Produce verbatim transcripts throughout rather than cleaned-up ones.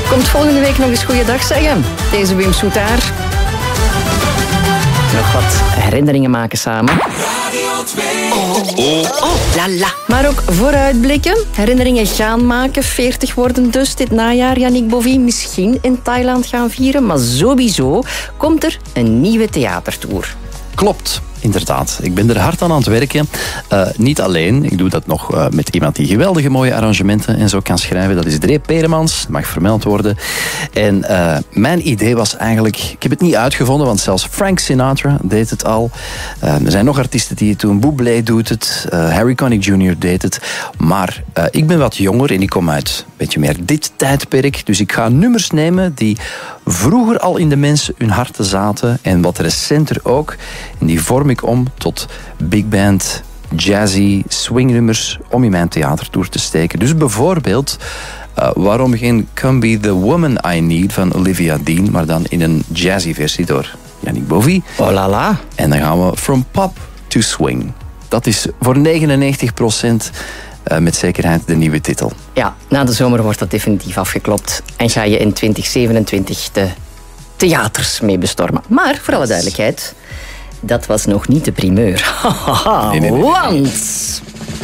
Komt volgende week nog eens goeiedag zeggen. Deze Wim Soetaar. Nog wat herinneringen maken samen. Radio twee. Oh, oh, oh, la la. Maar ook vooruitblikken. Herinneringen gaan maken. veertig worden dus dit najaar. Yannick Bovie misschien in Thailand gaan vieren. Maar sowieso komt er een nieuwe theatertour. Klopt. Inderdaad, ik ben er hard aan aan het werken. Uh, niet alleen, ik doe dat nog uh, met iemand die geweldige mooie arrangementen en zo kan schrijven. Dat is Dree Peremans, mag vermeld worden. En uh, mijn idee was eigenlijk, ik heb het niet uitgevonden, want zelfs Frank Sinatra deed het al. Uh, er zijn nog artiesten die het doen, Bublé doet het, uh, Harry Connick junior deed het. Maar uh, ik ben wat jonger en ik kom uit een beetje meer dit tijdperk. Dus ik ga nummers nemen die vroeger al in de mensen hun harten zaten en wat recenter ook. En die vorm ik om tot big band, jazzy, swingnummers om in mijn theatertour te steken. Dus bijvoorbeeld, uh, waarom geen Come Be The Woman I Need van Olivia Dean, maar dan in een jazzy versie door Yannick Bovie. Oh la la. En dan gaan we From Pop to Swing. Dat is voor negenennegentig procent uh, met zekerheid de nieuwe titel. Ja, na de zomer wordt dat definitief afgeklopt. En ga je in twintig zevenentwintig de theaters mee bestormen. Maar, voor alle duidelijkheid, dat was nog niet de primeur. nee, nee, nee, nee. Want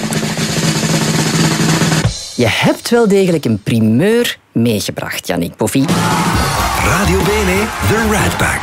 je hebt wel degelijk een primeur meegebracht, Yannick Bovie. Radio Bene, The Rat Pack.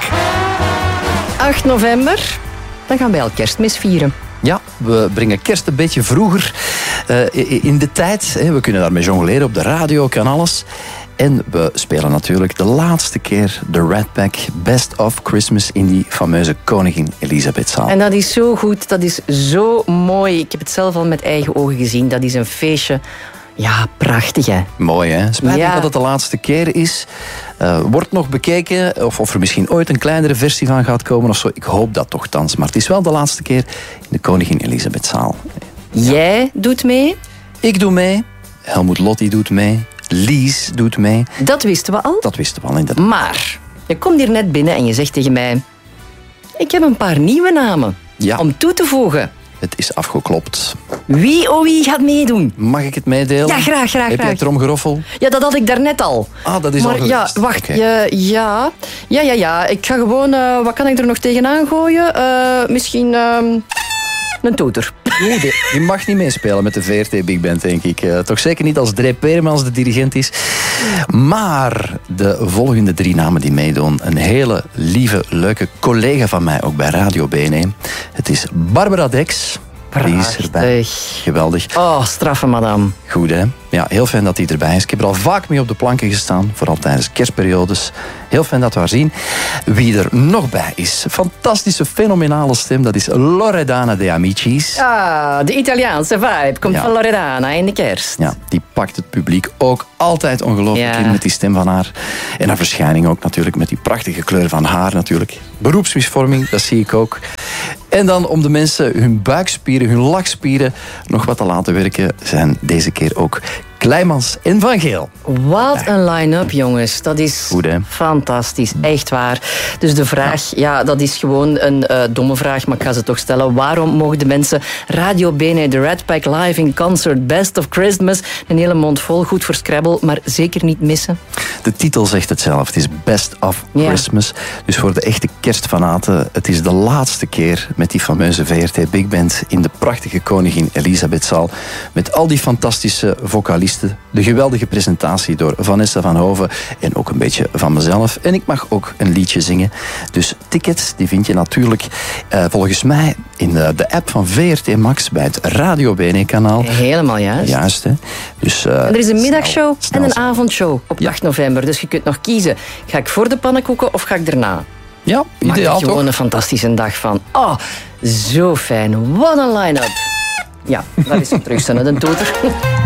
acht november, dan gaan wij al Kerstmis vieren. Ja, we brengen kerst een beetje vroeger uh, in de tijd. We kunnen daarmee jongleren op de radio, kan alles. En we spelen natuurlijk de laatste keer de Rat Pack Best of Christmas in die fameuze Koningin Elisabethzaal. En dat is zo goed, dat is zo mooi. Ik heb het zelf al met eigen ogen gezien. Dat is een feestje. Ja, prachtig hè. Mooi hè. Spijtig ja. dat het de laatste keer is. Uh, wordt nog bekeken of, of er misschien ooit een kleinere versie van gaat komen of zo. Ik hoop dat toch thans. Maar het is wel de laatste keer in de Koningin Elisabethzaal. Ja. Jij doet mee? Ik doe mee. Helmut Lotti doet mee. Lies doet mee. Dat wisten we al. Dat wisten we al, inderdaad. Maar je komt hier net binnen en je zegt tegen mij: ik heb een paar nieuwe namen ja. om toe te voegen. Het is afgeklopt. Wie oh wie gaat meedoen? Mag ik het meedelen? Ja, graag, graag, Heb graag. jij het erom geroffel? Ja, dat had ik daarnet al. Ah, dat is maar al ja, geweest. wacht. Okay. Je, ja. ja, ja, ja. Ik ga gewoon... Uh, wat kan ik er nog tegenaan gooien? Uh, misschien... Uh, een toeter. Nee, die, die mag niet meespelen met de V R T Big Band, denk ik. Uh, toch zeker niet als Dree Peremans de dirigent is. Maar de volgende drie namen die meedoen, een hele lieve, leuke collega van mij, ook bij Radio B N een. Het is Barbara Dex. Die is erbij. Geweldig. Oh, straffe madame. Goed, hè? Ja, heel fijn dat hij erbij is. Ik heb er al vaak mee op de planken gestaan, vooral tijdens kerstperiodes. Heel fijn dat we haar zien. Wie er nog bij is, fantastische, fenomenale stem, dat is Loredana De Amicis. Ah, de Italiaanse vibe komt ja. van Loredana in de kerst. Ja, die pakt het publiek ook altijd ongelooflijk ja. in met die stem van haar. En haar verschijning ook natuurlijk, met die prachtige kleur van haar natuurlijk. Beroepsmisvorming, dat zie ik ook. En dan om de mensen hun buikspieren, hun lachspieren nog wat te laten werken, zijn deze keer ook Kleimans en Van Geel. Wat een line-up, jongens. Dat is goed, hè? Fantastisch. Echt waar. Dus de vraag, ja, ja dat is gewoon een uh, domme vraag, maar ik ga ze toch stellen. Waarom mogen de mensen Radio Bene, de Rat Pack live in concert, Best of Christmas, een hele mond vol, goed voor Scrabble, maar zeker niet missen? De titel zegt het zelf. Het is Best of ja. Christmas. Dus voor de echte kerstfanaten, het is de laatste keer met die fameuze V R T Big Band in de prachtige Koningin Elisabethzaal. Met al die fantastische vocalisten. De geweldige presentatie door Vanessa van Hoven en ook een beetje van mezelf. En ik mag ook een liedje zingen. Dus tickets die vind je natuurlijk uh, volgens mij in de, de app van V R T Max bij het Radio B N een-kanaal. Helemaal juist. Juist, hè. Dus, uh, en er is een middagshow snel, snel, en een snel. avondshow op ja. acht november. Dus je kunt nog kiezen. Ga ik voor de pannenkoeken of ga ik erna? Ja, Maak ideaal er gewoon toch? een fantastische dag van. Oh, zo fijn. Wat een line-up. Ja, daar is het terug, een toeter.